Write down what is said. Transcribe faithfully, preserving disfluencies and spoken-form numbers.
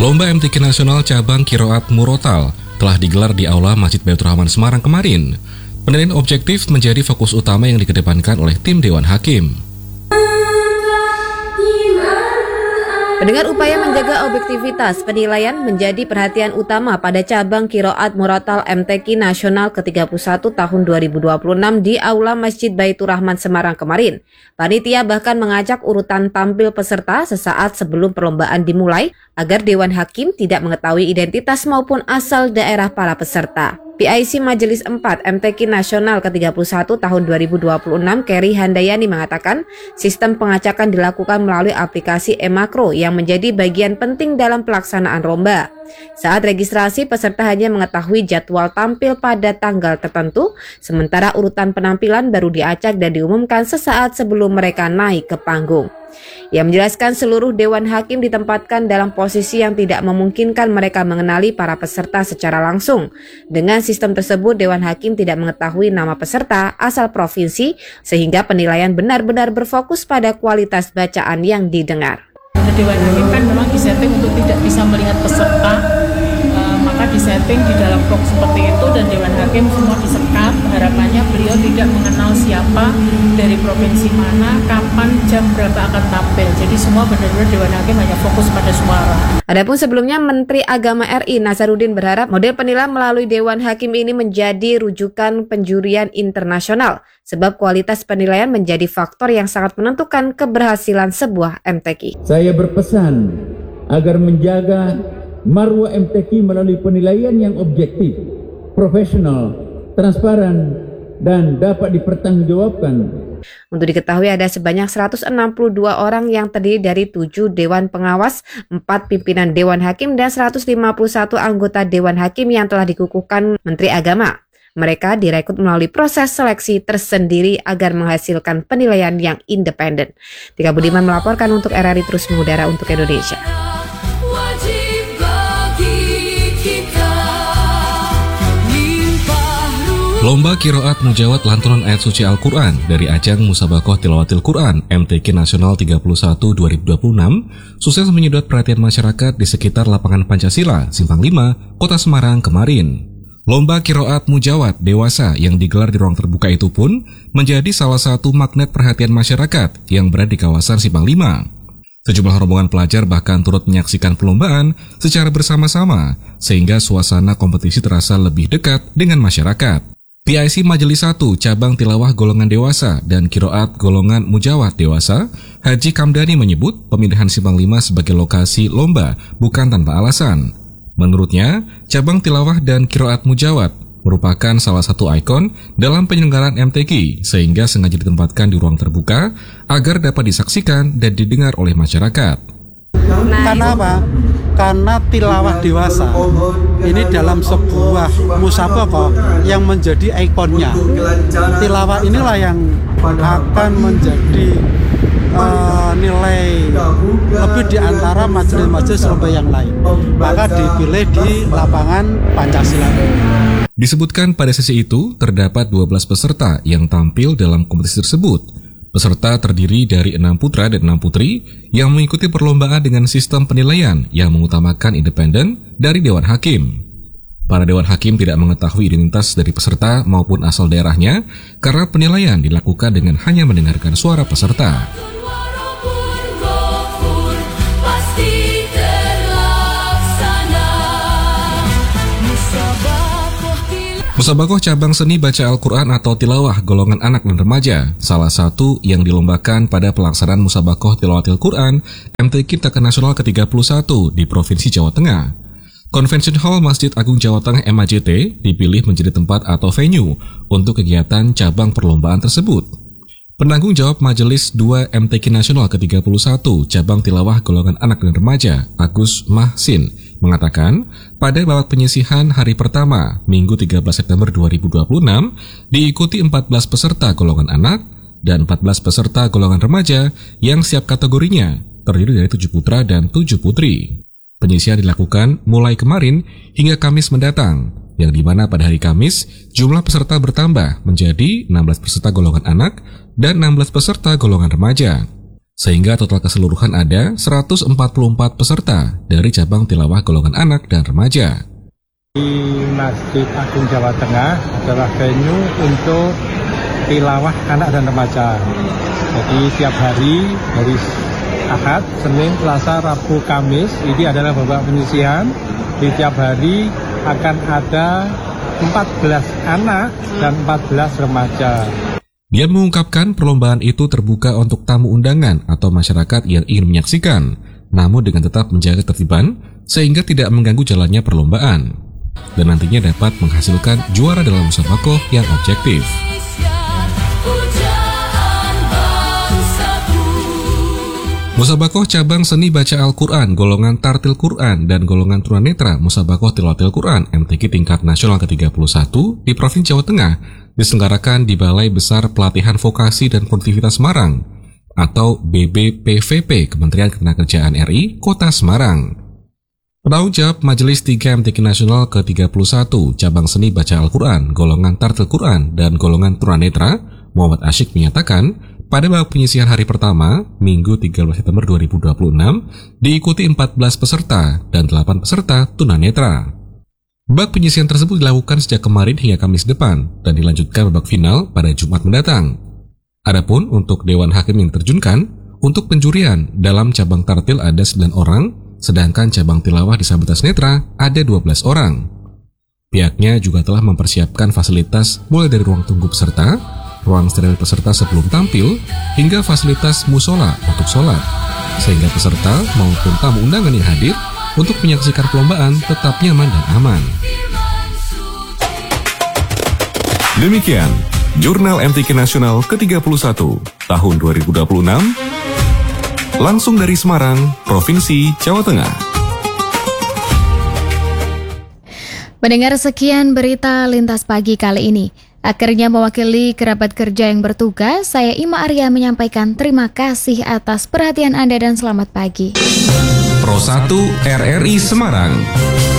Lomba M T Q Nasional Cabang Qiraat Murotal telah digelar di Aula Masjid Baitur Rahman Semarang kemarin. Penilaian objektif menjadi fokus utama yang dikedepankan oleh tim Dewan Hakim. Dengan upaya menjaga objektivitas, penilaian menjadi perhatian utama pada cabang Qiraat Murotal M T Q Nasional ke tiga puluh satu tahun dua ribu dua puluh enam di Aula Masjid Baitur Rahman Semarang kemarin. Panitia bahkan mengajak urutan tampil peserta sesaat sebelum perlombaan dimulai agar Dewan Hakim tidak mengetahui identitas maupun asal daerah para peserta. P I C Majelis empat M T Q Nasional ke tiga puluh satu tahun dua ribu dua puluh enam, Kerry Handayani mengatakan sistem pengacakan dilakukan melalui aplikasi e-makro yang menjadi bagian penting dalam pelaksanaan lomba. Saat registrasi, peserta hanya mengetahui jadwal tampil pada tanggal tertentu, sementara urutan penampilan baru diacak dan diumumkan sesaat sebelum mereka naik ke panggung. Ia menjelaskan seluruh Dewan Hakim ditempatkan dalam posisi yang tidak memungkinkan mereka mengenali para peserta secara langsung. Dengan sistem tersebut, Dewan Hakim tidak mengetahui nama peserta asal provinsi, sehingga penilaian benar-benar berfokus pada kualitas bacaan yang didengar. Dewan Hakim kan memang disetting untuk tidak bisa melihat peserta, e, maka disetting di dalam box seperti itu dan Dewan Hakim semua disekap. Harapannya beliau tidak mengenal siapa, dari provinsi mana, kapan, jam berapa akan tampil. Jadi semua benar-benar Dewan Hakim hanya fokus pada suara. Adapun sebelumnya Menteri Agama R I Nazaruddin berharap model penilaian melalui Dewan Hakim ini menjadi rujukan penjurian internasional, sebab kualitas penilaian menjadi faktor yang sangat menentukan keberhasilan sebuah M T Q. Saya berpesan agar menjaga marwah M T Q melalui penilaian yang objektif, profesional, transparan, dan dapat dipertanggungjawabkan. Untuk diketahui ada sebanyak seratus enam puluh dua orang yang terdiri dari tujuh Dewan Pengawas, empat pimpinan Dewan Hakim, dan seratus lima puluh satu anggota Dewan Hakim yang telah dikukuhkan Menteri Agama. Mereka direkrut melalui proses seleksi tersendiri agar menghasilkan penilaian yang independen. Tika Budiman melaporkan untuk R R I Terus Mengudara untuk Indonesia. Lomba Qiraat Mujawad lantunan ayat suci Al-Quran dari ajang Musabakoh Tilawatil Quran M T Q Nasional tiga puluh satu dua ribu dua puluh enam sukses menyedot perhatian masyarakat di sekitar lapangan Pancasila, Simpang lima, Kota Semarang kemarin. Lomba Qiraat Mujawad dewasa yang digelar di ruang terbuka itu pun menjadi salah satu magnet perhatian masyarakat yang berada di kawasan Simpang lima. Sejumlah rombongan pelajar bahkan turut menyaksikan perlombaan secara bersama-sama sehingga suasana kompetisi terasa lebih dekat dengan masyarakat. P I C Majelis satu Cabang Tilawah Golongan Dewasa dan Qiraat Golongan Mujawad Dewasa, Haji Kamdani menyebut pemilihan Simpang lima sebagai lokasi lomba bukan tanpa alasan. Menurutnya, cabang tilawah dan Qiraat Mujawad merupakan salah satu ikon dalam penyelenggaraan M T Q sehingga sengaja ditempatkan di ruang terbuka agar dapat disaksikan dan didengar oleh masyarakat. Karena apa? Karena tilawah dewasa ini dalam sebuah musabakoh yang menjadi ikonnya. Tilawah inilah yang akan menjadi uh, nilai lebih di antara majelis-majelis lomba yang lain. Maka dipilih di lapangan Pancasila. Disebutkan pada sesi itu terdapat dua belas peserta yang tampil dalam kompetisi tersebut. Peserta terdiri dari enam putra dan enam putri yang mengikuti perlombaan dengan sistem penilaian yang mengutamakan independen dari Dewan Hakim. Para Dewan Hakim tidak mengetahui identitas dari peserta maupun asal daerahnya karena penilaian dilakukan dengan hanya mendengarkan suara peserta. Musabakoh cabang seni baca Al-Quran atau tilawah golongan anak dan remaja, salah satu yang dilombakan pada pelaksanaan Musabakoh Tilawatil Quran M T Q Nasional ke tiga puluh satu di Provinsi Jawa Tengah. Convention Hall Masjid Agung Jawa Tengah M A J T dipilih menjadi tempat atau venue untuk kegiatan cabang perlombaan tersebut. Penanggung jawab Majelis dua M T Q Nasional ke tiga puluh satu cabang tilawah golongan anak dan remaja, Agus Mahsin, mengatakan pada babak penyisihan hari pertama Minggu tiga belas September dua ribu dua puluh enam diikuti empat belas peserta golongan anak dan empat belas peserta golongan remaja yang siap kategorinya terdiri dari tujuh putra dan tujuh putri. Penyisihan dilakukan mulai kemarin hingga Kamis mendatang, yang dimana pada hari Kamis jumlah peserta bertambah menjadi enam belas peserta golongan anak dan enam belas peserta golongan remaja. Sehingga total keseluruhan ada seratus empat puluh empat peserta dari cabang tilawah golongan anak dan remaja. Di Masjid Agung Jawa Tengah adalah venue untuk tilawah anak dan remaja. Jadi tiap hari dari Ahad, Senin, Selasa, Rabu, Kamis ini adalah babak penyisihan. Di tiap hari akan ada empat belas anak dan empat belas remaja. Dia mengungkapkan perlombaan itu terbuka untuk tamu undangan atau masyarakat yang ingin menyaksikan, namun dengan tetap menjaga ketertiban sehingga tidak mengganggu jalannya perlombaan, dan nantinya dapat menghasilkan juara dalam musabaqah yang objektif. Musabaqah cabang seni baca Al-Quran, golongan tartil Quran, dan golongan tunanetra Musabaqah Tilawatil Quran M T Q tingkat nasional ke tiga puluh satu di Provinsi Jawa Tengah diselenggarakan di Balai Besar Pelatihan Vokasi dan Produktivitas Semarang atau B B P V P Kementerian Ketenagakerjaan R I Kota Semarang. Penanggung jawab Majelis tiga M T Q Nasional ke tiga puluh satu cabang seni baca Al-Quran, golongan tartil Quran, dan golongan tunanetra Muhammad Asyik menyatakan pada babak penyisihan hari pertama, Minggu tiga belas September dua ribu dua puluh enam, diikuti empat belas peserta dan delapan peserta tunanetra. Babak penyisihan tersebut dilakukan sejak kemarin hingga Kamis depan dan dilanjutkan babak final pada Jumat mendatang. Adapun untuk Dewan Hakim yang terjunkan, untuk penjurian dalam cabang tartil ada sembilan orang, sedangkan cabang tilawah disabilitas netra ada dua belas orang. Pihaknya juga telah mempersiapkan fasilitas mulai dari ruang tunggu peserta, ruang steril peserta sebelum tampil, hingga fasilitas musola untuk sholat, sehingga peserta maupun tamu undangan yang hadir untuk menyaksikan perlombaan tetap nyaman dan aman. Demikian Jurnal M T Q Nasional ke tiga puluh satu tahun dua ribu dua puluh enam, langsung dari Semarang, Provinsi Jawa Tengah. Mendengar sekian berita lintas pagi kali ini. Akhirnya mewakili kerabat kerja yang bertugas, saya Ima Arya menyampaikan terima kasih atas perhatian Anda dan selamat pagi. Pro satu R R I Semarang.